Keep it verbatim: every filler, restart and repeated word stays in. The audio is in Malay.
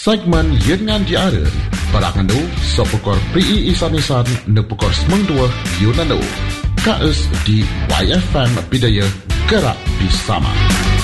Segmen Yengan Diara Barangandu Sopukor Pri Isan-Isan Nepukor Semengdua Yunandu Kaes di Y F M Bidaya Gerak Bersama.